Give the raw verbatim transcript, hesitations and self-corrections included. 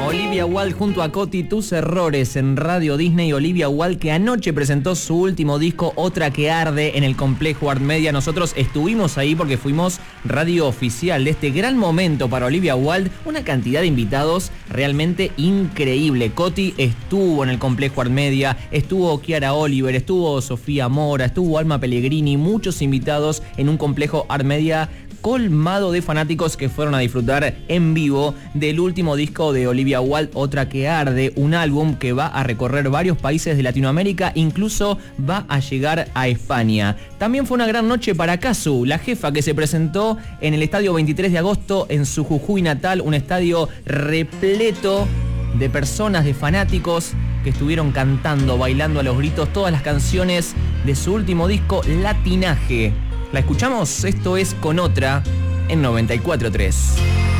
Olivia Wilde junto a Coti, Tus Errores en Radio Disney. Olivia Wilde, que anoche presentó su último disco, Otra que Arde, en el complejo Art Media. Nosotros estuvimos ahí porque fuimos radio oficial de este gran momento para Olivia Wilde. Una cantidad de invitados realmente increíble. Coti estuvo en el complejo Art Media, estuvo Kiara Oliver, estuvo Sofía Mora, estuvo Alma Pellegrini, muchos invitados en un complejo Art Media colmado de fanáticos que fueron a disfrutar en vivo del último disco de Olivia Wilde, Otra que Arde, un álbum que va a recorrer varios países de Latinoamérica, incluso va a llegar a España. También fue una gran noche para Kazu, la jefa, que se presentó en el estadio veintitrés de agosto en su Jujuy natal, un estadio repleto de personas, de fanáticos que estuvieron cantando, bailando a los gritos todas las canciones de su último disco, Latinaje. ¿La escuchamos? Esto es Con Otra en noventa y cuatro punto tres.